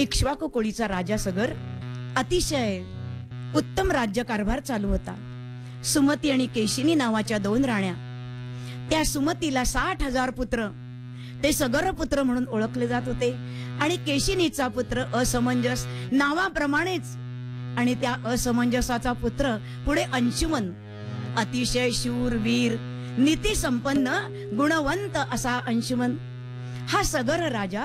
इक्ष्वाकू कुळीचा राजा सगर अतिशय उत्तम राज्यकारभार चालू होता. सुमती आणि केशिनी नावाच्या 2 राण्या. त्या सुमतीला 60,000 पुत्र, ते सगर पुत्र म्हणून ओळखले जात होते. आणि केशिनीचा पुत्र असमंजस नावाप्रमाणेच, आणि त्या असमंजसाचा पुत्र पुढे अंशुमन, अतिशय शूर वीर नीती संपन्न गुणवंत असा अंशुमन. हा सगर राजा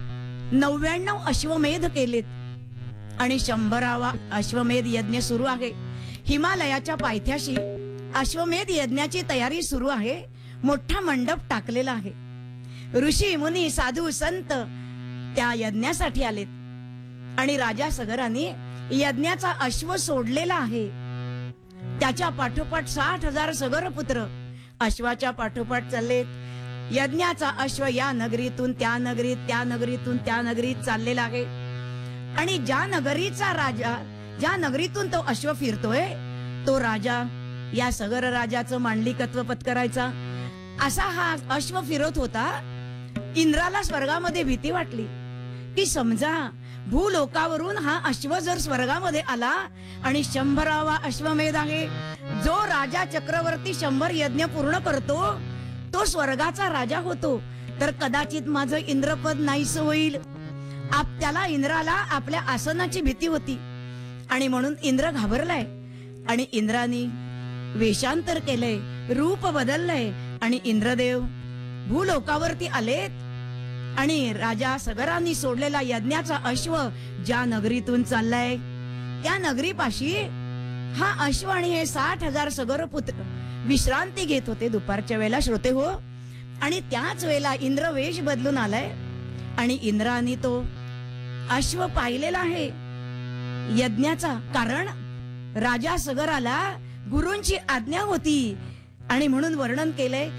99 अश्वमेध केलेत आणि 100वा अश्वमेध यज्ञ सुरू आहे. हिमालयाच्या पायथ्याशी अश्वमेध यज्ञाची तयारी सुरू आहे. मोठा मंडप टाकलेला आहे. ऋषी मुनी साधू संत त्या यज्ञासाठी आलेत आणि राजा सगराने यज्ञाचा अश्व सोडलेला आहे. त्याच्या पाठोपाठ 60,000 सगर पुत्र अश्वाच्या पाठोपाठ चाललेत. यज्ञाचा अश्व या नगरीतून त्या नगरीत, त्या नगरीतून त्या नगरीत चाललेला आहे. आणि ज्या नगरीचा राजा, ज्या नगरीतून तो अश्व फिरतोय, तो राजा या सगर राजाचं मांडलिकत्व पत्करायचा असा हा अश्व फिरत होता. इंद्राला स्वर्गामध्ये भीती वाटली की समजा भूलोकावरून हा अश्व जर स्वर्गामध्ये आला आणि 100वा अश्वमेध आहे, जो राजा चक्रवर्ती 100 यज्ञ पूर्ण करतो तो स्वर्गाचा राजा होतो, तर कदाचित माझं इंद्रपद नाहीस होईल. त्याला इंद्राला आपल्या आसनाची भीती होती आणि म्हणून इंद्र घाबरलाय. आणि इंद्राने वेषांतर केलंय, रूप बदललंय आणि इंद्रदेव भूलोकावरती आलेत. आणि राजा सगरांनी सोडलेला यज्ञाचा अश्व ज्या नगरीतून चाललाय, त्या नगरीपाशी हा अश्व आणि हे 60,000 सगर पुत्र विश्रांती घेत होते दुपारच्या वेळेला, श्रोते हो. आणि त्याच वेळेला इंद्र वेश बदलून आलाय आणि इंद्राने तो अश्व पाहिलेला आहे यज्ञाचा. कारण राजा सगराला गुरूंची आज्ञा होती आणि म्हणून वर्णन केलंय